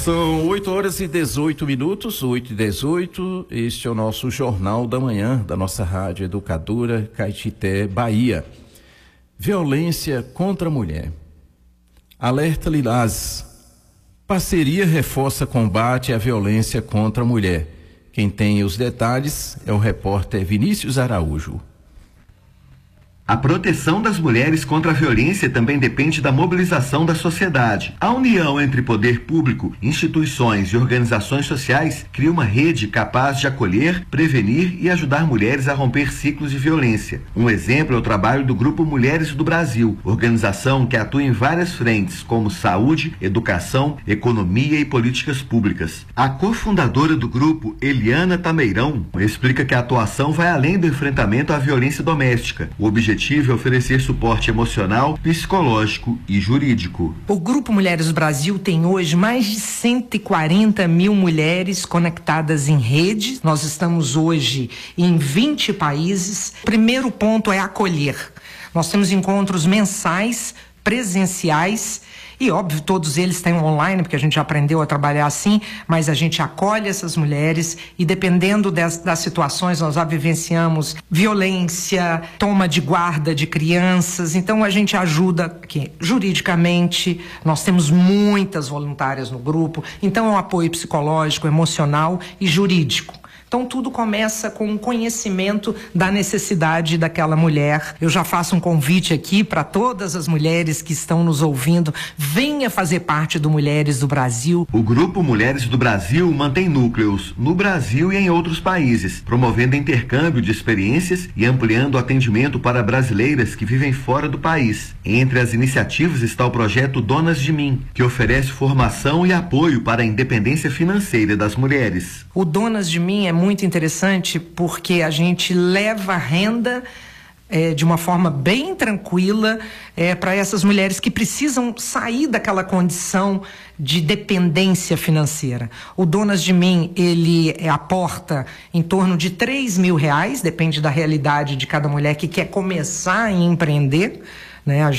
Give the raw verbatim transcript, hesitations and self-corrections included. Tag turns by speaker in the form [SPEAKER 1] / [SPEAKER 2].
[SPEAKER 1] São oito horas e dezoito minutos, oito e dezoito. Este é o nosso Jornal da Manhã, da nossa Rádio Educadora, Caetité, Bahia. Violência contra a mulher. Alerta Lilás. Parceria reforça combate à violência contra a mulher. Quem tem os detalhes é o repórter Vinícius Araújo.
[SPEAKER 2] A proteção das mulheres contra a violência também depende da mobilização da sociedade. A união entre poder público, instituições e organizações sociais cria uma rede capaz de acolher, prevenir e ajudar mulheres a romper ciclos de violência. Um exemplo é o trabalho do Grupo Mulheres do Brasil, organização que atua em várias frentes, como saúde, educação, economia e políticas públicas. A cofundadora do grupo, Eliana Tameirão, explica que a atuação vai além do enfrentamento à violência doméstica. O objetivo é oferecer suporte emocional, psicológico e jurídico.
[SPEAKER 3] O Grupo Mulheres do Brasil tem hoje mais de cento e quarenta mil mulheres conectadas em rede. Nós estamos hoje em vinte países. O primeiro ponto é acolher. Nós temos encontros mensais, presenciais, e óbvio, todos eles têm online, porque a gente já aprendeu a trabalhar assim, mas a gente acolhe essas mulheres e dependendo das, das situações, nós já vivenciamos violência, toma de guarda de crianças, então a gente ajuda aqui, juridicamente, nós temos muitas voluntárias no grupo, então é um apoio psicológico, emocional e jurídico. Então tudo começa com o conhecimento da necessidade daquela mulher. Eu já faço um convite aqui para todas as mulheres que estão nos ouvindo, venha fazer parte do Mulheres do Brasil.
[SPEAKER 2] O Grupo Mulheres do Brasil mantém núcleos no Brasil e em outros países, promovendo intercâmbio de experiências e ampliando o atendimento para brasileiras que vivem fora do país. Entre as iniciativas está o projeto Donas de Mim, que oferece formação e apoio para a independência financeira das mulheres.
[SPEAKER 3] O Donas de Mim é muito interessante porque a gente leva renda é, de uma forma bem tranquila é, para essas mulheres que precisam sair daquela condição de dependência financeira. O Donas de Mim, ele é, aporta em torno de três mil reais, depende da realidade de cada mulher que quer começar a empreender, né?